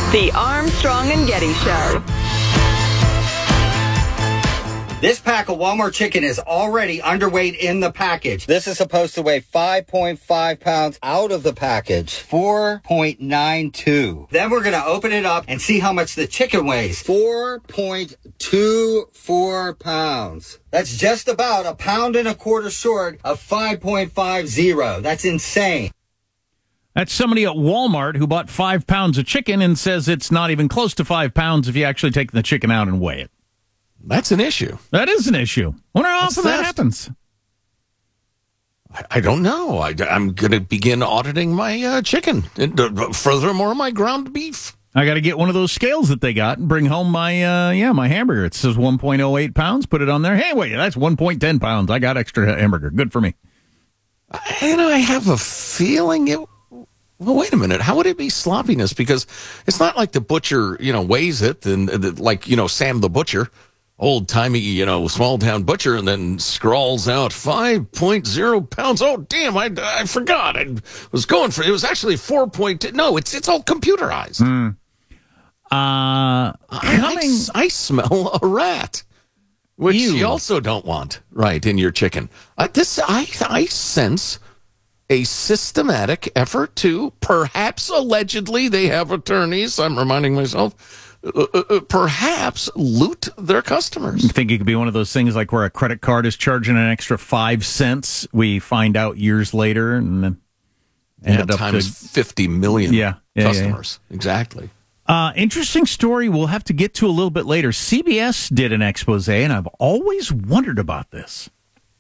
The Armstrong and Getty Show. This pack of Walmart chicken is already underweight in the package. This is supposed to weigh 5.5 pounds out of the package. 4.92. Then we're going to open it up and see how much the chicken weighs. 4.24 pounds. That's just about 1.25 pounds short of 5.50. That's insane. That's somebody at Walmart who bought 5 pounds of chicken and says it's not even close to 5 pounds if you actually take the chicken out and weigh it. That's an issue. That is an issue. Wonder how often that happens. I don't know. I'm going to begin auditing my chicken. And, furthermore, my ground beef. I got to get one of those scales that they got and bring home my my hamburger. It says 1.08 pounds. Put it on there. Hey, wait, that's 1.10 pounds. I got extra hamburger. Good for me. I have a feeling it... Well, wait a minute. How would it be sloppiness? Because it's not like the butcher, weighs it and like, Sam the Butcher, old-timey, small-town butcher, and then scrawls out 5.0 pounds. Oh, damn, I forgot. I was going for it. It was actually 4.2. No, it's all computerized. I smell a rat, which you also don't want, right, in your chicken. I sense a systematic effort to, perhaps allegedly, they have attorneys, I'm reminding myself, perhaps loot their customers. You think it could be one of those things like where a credit card is charging an extra 5 cents? We find out years later and then ended up times 50 million customers. Yeah. Exactly. Interesting story we'll have to get to a little bit later. CBS did an expose, and I've always wondered about this.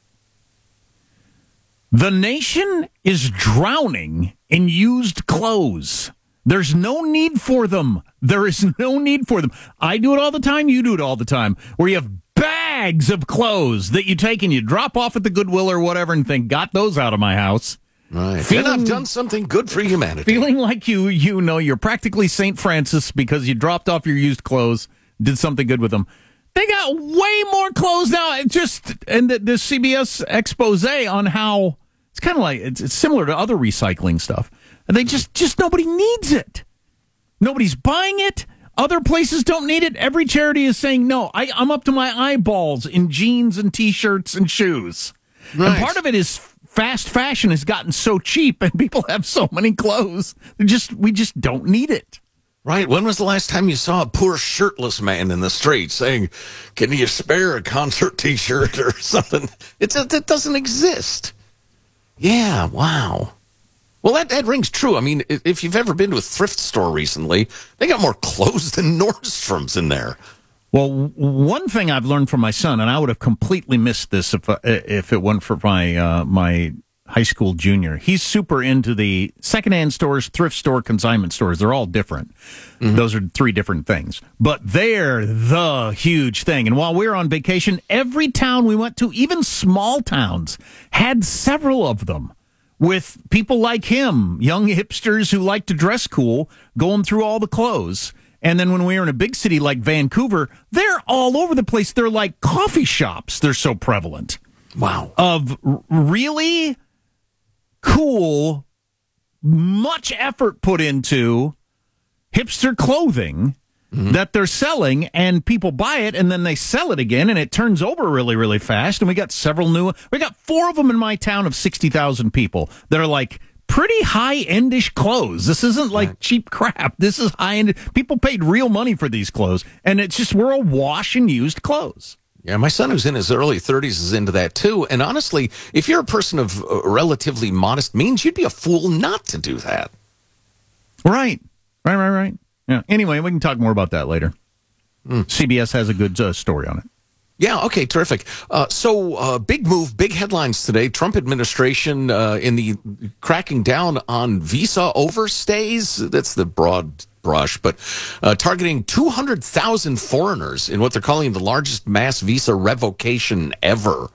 The nation is drowning in used clothes. There's no need for them. There is no need for them. I do it all the time. You do it all the time. Where you have bags of clothes that you take and you drop off at the Goodwill or whatever and think, got those out of my house. Right. And I've done something good for humanity. Feeling like you're practically St. Francis because you dropped off your used clothes, did something good with them. They got way more clothes now. The CBS expose on how it's kind of like it's similar to other recycling stuff. And they just nobody needs it. Nobody's buying it. Other places don't need it. Every charity is saying no. I'm up to my eyeballs in jeans and T-shirts and shoes. Right. And part of it is fast fashion has gotten so cheap, and people have so many clothes. We just don't need it. Right. When was the last time you saw a poor shirtless man in the street saying, "Can you spare a concert T-shirt or something?" It doesn't exist. Yeah. Wow. Well, that rings true. I mean, if you've ever been to a thrift store recently, they got more clothes than Nordstrom's in there. Well, one thing I've learned from my son, and I would have completely missed this if it weren't for my high school junior. He's super into the secondhand stores, thrift store, consignment stores. They're all different. Mm-hmm. Those are 3 different things. But they're the huge thing. And while we were on vacation, every town we went to, even small towns, had several of them. With people like him, young hipsters who like to dress cool, going through all the clothes. And then when we were in a big city like Vancouver, they're all over the place. They're like coffee shops. They're so prevalent. Wow. Of really cool, much effort put into hipster clothing that they're selling, and people buy it, and then they sell it again, and it turns over really, really fast. And we got 4 of them in my town of 60,000 people that are like pretty high-endish clothes. This isn't like cheap crap. This is high-end. People paid real money for these clothes, and it's just we're awash in used clothes. Yeah, my son, who's in his early 30s, is into that too. And honestly, if you're a person of relatively modest means, you'd be a fool not to do that. Right. Yeah. Anyway, we can talk more about that later. CBS has a good story on it. Yeah, okay, terrific. So big move, big headlines today. Trump administration in the cracking down on visa overstays. That's the broad brush, but targeting 200,000 foreigners in what they're calling the largest mass visa revocation ever.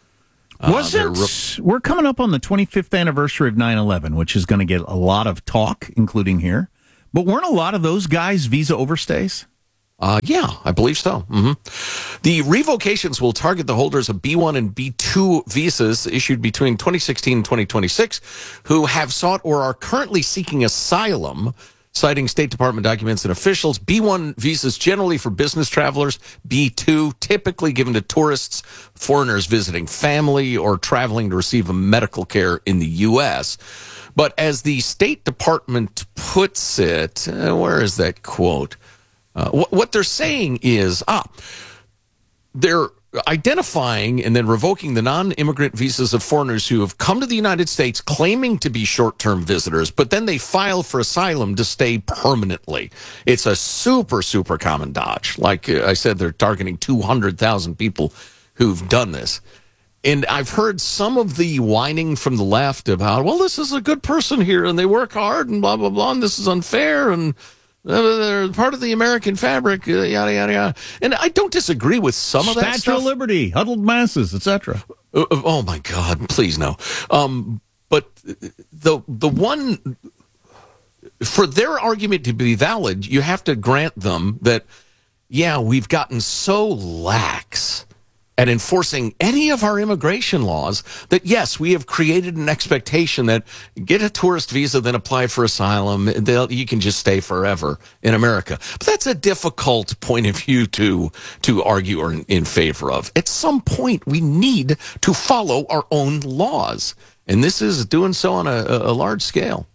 We're coming up on the 25th anniversary of 9/11, which is going to get a lot of talk, including here. But weren't a lot of those guys visa overstays? Yeah, I believe so. Mm-hmm. The revocations will target the holders of B1 and B2 visas issued between 2016 and 2026 who have sought or are currently seeking asylum citing State Department documents and officials. B1 visas generally for business travelers. B2 typically given to tourists, foreigners visiting family, or traveling to receive medical care in the U.S. But as the State Department puts it, where is that quote? What they're saying is, they're identifying and then revoking the non-immigrant visas of foreigners who have come to the United States claiming to be short-term visitors, but then they file for asylum to stay permanently. It's a super, super common dodge. Like I said, they're targeting 200,000 people who've done this. And I've heard some of the whining from the left about, well, this is a good person here, and they work hard, and blah, blah, blah, and this is unfair, and they're part of the American fabric, yada, yada, yada. And I don't disagree with some of that stuff. Statue of Liberty, huddled masses, etc. Oh, my God, please no. But the one, for their argument to be valid, you have to grant them that, yeah, we've gotten so lax at enforcing any of our immigration laws that, yes, we have created an expectation that get a tourist visa, then apply for asylum. You can just stay forever in America. But that's a difficult point of view to argue or in favor of. At some point, we need to follow our own laws. And this is doing so on a large scale.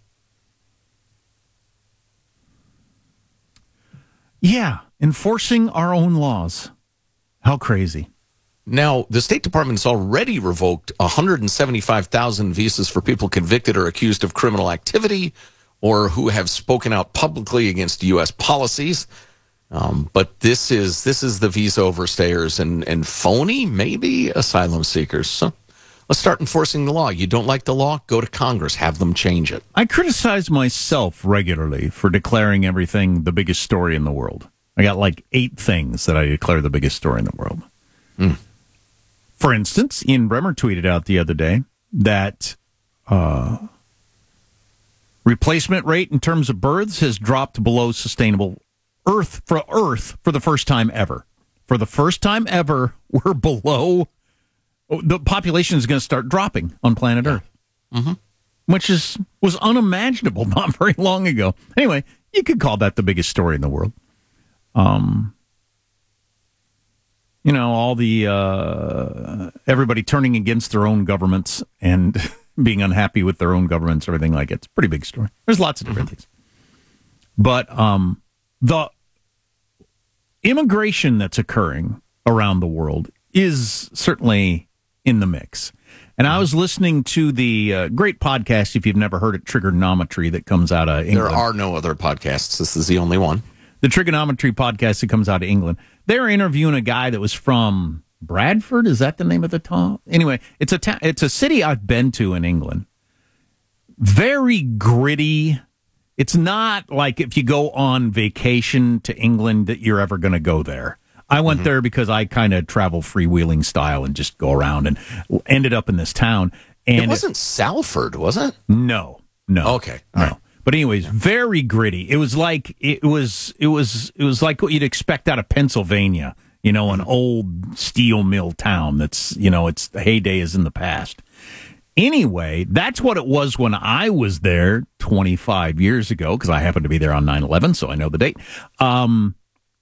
Yeah, enforcing our own laws. How crazy. Now, the State Department's already revoked 175,000 visas for people convicted or accused of criminal activity or who have spoken out publicly against U.S. policies. But this is the visa overstayers and phony, maybe, asylum seekers. So let's start enforcing the law. You don't like the law? Go to Congress. Have them change it. I criticize myself regularly for declaring everything the biggest story in the world. I got like 8 things that I declare the biggest story in the world. For instance, Ian Bremmer tweeted out the other day that replacement rate in terms of births has dropped below sustainable Earth for the first time ever. For the first time ever, we're below. The population is going to start dropping on planet Earth, which was unimaginable not very long ago. Anyway, you could call that the biggest story in the world. You know, all the everybody turning against their own governments and being unhappy with their own governments, everything like it. It's a pretty big story. There's lots of different things. But the immigration that's occurring around the world is certainly in the mix. And I was listening to the great podcast, if you've never heard it, Trigonometry, that comes out of England. There are no other podcasts. This is the only one. The Trigonometry podcast that comes out of England. They're interviewing a guy that was from Bradford. Is that the name of the town? Anyway, it's a city I've been to in England. Very gritty. It's not like if you go on vacation to England that you're ever going to go there. I went there because I kind of travel freewheeling style and just go around and ended up in this town. And it wasn't Salford, was it? No. Okay. All right. But anyways, very gritty. It was like it was like what you'd expect out of Pennsylvania, you know, an old steel mill town that's, you know, its heyday is in the past. Anyway, that's what it was when I was there 25 years ago, because I happened to be there on 9/11, so I know the date. And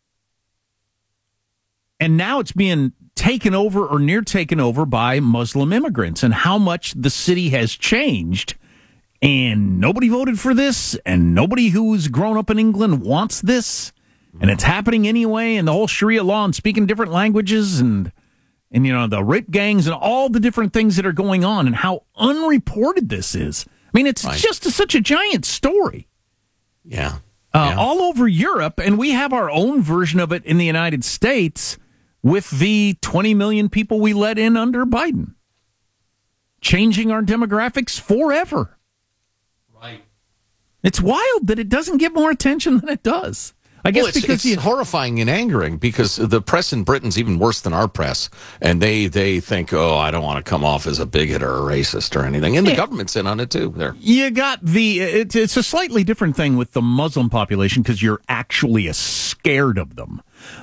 now it's being taken over or near taken over by Muslim immigrants, and how much the city has changed. And nobody voted for this, and nobody who's grown up in England wants this, and it's happening anyway, and the whole Sharia law and speaking different languages and you know, the rape gangs and all the different things that are going on, and how unreported this is. I mean, it's just such a giant story. Yeah. All over Europe, and we have our own version of it in the United States with the 20 million people we let in under Biden. Changing our demographics forever. Right. It's wild that it doesn't get more attention than it does. I guess because it's horrifying and angering, because the press in Britain's even worse than our press, and they think, oh, I don't want to come off as a bigot or a racist or anything, and the government's in on it too. There, you got it's a slightly different thing with the Muslim population because you're actually scared of them,